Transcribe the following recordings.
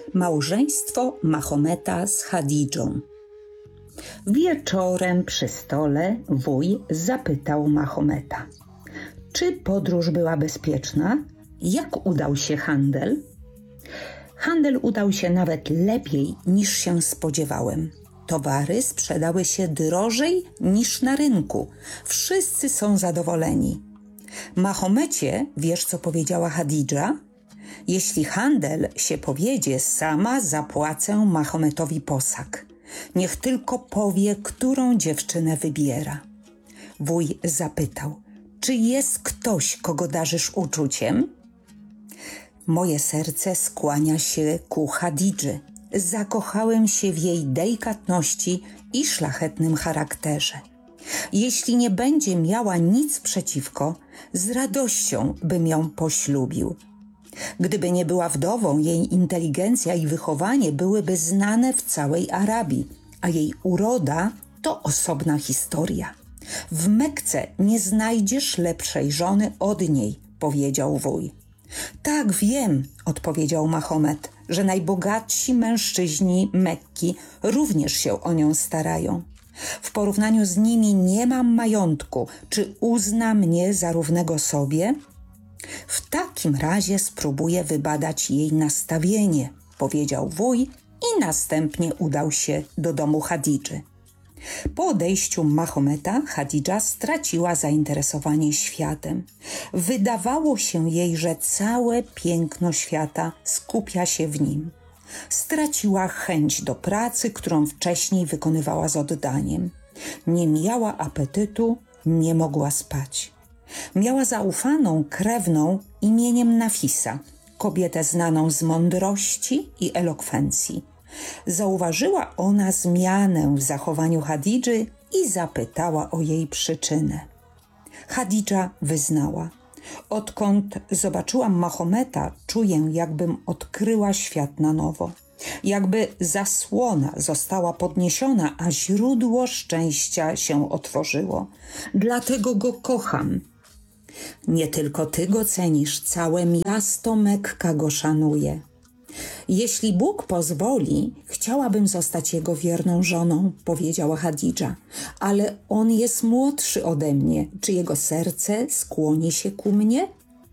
Małżeństwo Mahometa z Chadidżą. Wieczorem przy stole wuj zapytał Mahometa: czy podróż była bezpieczna? Jak udał się handel? Handel udał się nawet lepiej niż się spodziewałem. Towary sprzedały się drożej niż na rynku. Wszyscy są zadowoleni. Mahomecie, wiesz co powiedziała Chadidża? Jeśli handel się powiedzie, sama zapłacę Mahometowi posag. Niech tylko powie, którą dziewczynę wybiera. Wuj zapytał: czy jest ktoś, kogo darzysz uczuciem? Moje serce skłania się ku Chadidży. Zakochałem się w jej delikatności i szlachetnym charakterze. Jeśli nie będzie miała nic przeciwko, z radością bym ją poślubił. Gdyby nie była wdową, jej inteligencja i wychowanie byłyby znane w całej Arabii, a jej uroda to osobna historia. W Mekce nie znajdziesz lepszej żony od niej, powiedział wuj. Tak, wiem, odpowiedział Mahomet, że najbogatsi mężczyźni Mekki również się o nią starają. W porównaniu z nimi nie mam majątku. Czy uzna mnie za równego sobie? W takim razie spróbuję wybadać jej nastawienie, powiedział wuj i następnie udał się do domu Chadidży. Po odejściu Mahometa Chadidża straciła zainteresowanie światem. Wydawało się jej, że całe piękno świata skupia się w nim. Straciła chęć do pracy, którą wcześniej wykonywała z oddaniem. Nie miała apetytu, nie mogła spać. Miała zaufaną krewną imieniem Nafisa, kobietę znaną z mądrości i elokwencji. Zauważyła ona zmianę w zachowaniu Chadidży i zapytała o jej przyczynę. Chadidża wyznała: odkąd zobaczyłam Mahometa, czuję, jakbym odkryła świat na nowo. Jakby zasłona została podniesiona, a źródło szczęścia się otworzyło. Dlatego go kocham. Nie tylko ty go cenisz, całe miasto Mekka go szanuje. Jeśli Bóg pozwoli, chciałabym zostać jego wierną żoną, powiedziała Chadidża, ale on jest młodszy ode mnie. Czy jego serce skłoni się ku mnie?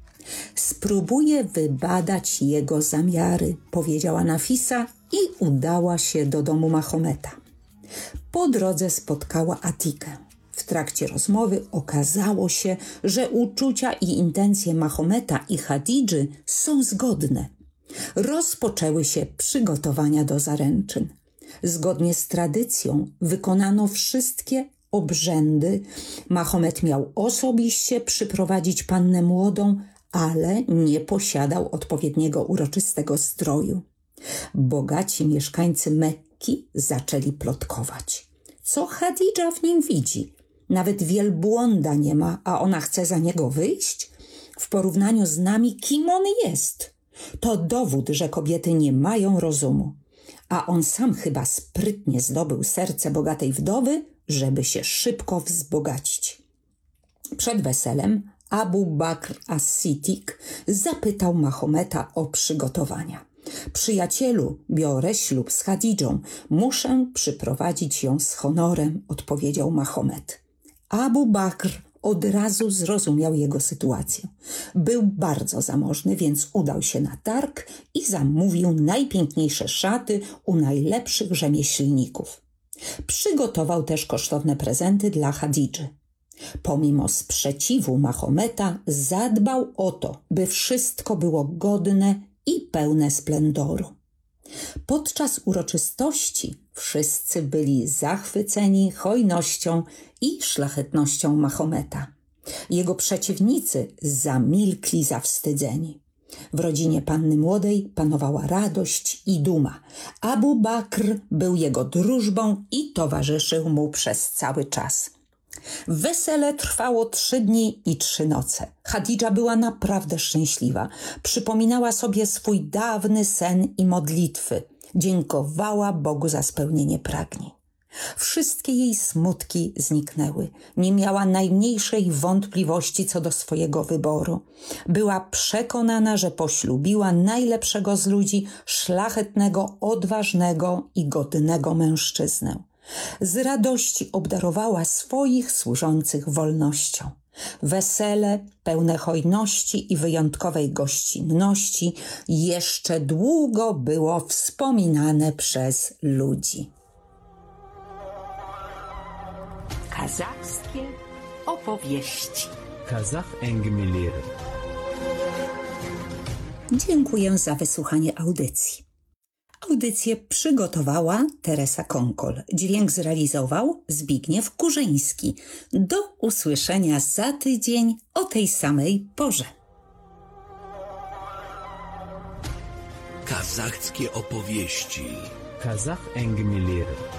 Spróbuję wybadać jego zamiary, powiedziała Nafisa i udała się do domu Mahometa. Po drodze spotkała Atikę. W trakcie rozmowy okazało się, że uczucia i intencje Mahometa i Chadidży są zgodne. Rozpoczęły się przygotowania do zaręczyn. Zgodnie z tradycją wykonano wszystkie obrzędy. Mahomet miał osobiście przyprowadzić pannę młodą, ale nie posiadał odpowiedniego uroczystego stroju. Bogaci mieszkańcy Mekki zaczęli plotkować. Co Chadidża w nim widzi? Nawet wielbłąda nie ma, a ona chce za niego wyjść? W porównaniu z nami, kim on jest? To dowód, że kobiety nie mają rozumu. A on sam chyba sprytnie zdobył serce bogatej wdowy, żeby się szybko wzbogacić. Przed weselem Abu Bakr as-Siddiq zapytał Mahometa o przygotowania. Przyjacielu, biorę ślub z Chadidżą. Muszę przyprowadzić ją z honorem, odpowiedział Mahomet. Abu Bakr od razu zrozumiał jego sytuację. Był bardzo zamożny, więc udał się na targ i zamówił najpiękniejsze szaty u najlepszych rzemieślników. Przygotował też kosztowne prezenty dla Chadidży. Pomimo sprzeciwu Mahometa zadbał o to, by wszystko było godne i pełne splendoru. Podczas uroczystości wszyscy byli zachwyceni hojnością i szlachetnością Mahometa. Jego przeciwnicy zamilkli zawstydzeni. W rodzinie panny młodej panowała radość i duma. Abu Bakr był jego drużbą i towarzyszył mu przez cały czas. Wesele trwało 3 dni i 3 noce. Chadidża była naprawdę szczęśliwa. Przypominała sobie swój dawny sen i modlitwy. Dziękowała Bogu za spełnienie pragnień. Wszystkie jej smutki zniknęły. Nie miała najmniejszej wątpliwości co do swojego wyboru. Była przekonana, że poślubiła najlepszego z ludzi, szlachetnego, odważnego i godnego mężczyznę. Z radości obdarowała swoich służących wolnością. Wesele, pełne hojności i wyjątkowej gościnności, jeszcze długo było wspominane przez ludzi. Kazachskie opowieści. Kazakh әңгімелері. Dziękuję za wysłuchanie audycji. Audycję przygotowała Teresa Konkol. Dźwięk zrealizował Zbigniew Kurzyński. Do usłyszenia za tydzień o tej samej porze. Kazachskie opowieści. Kazakh әңгімелері.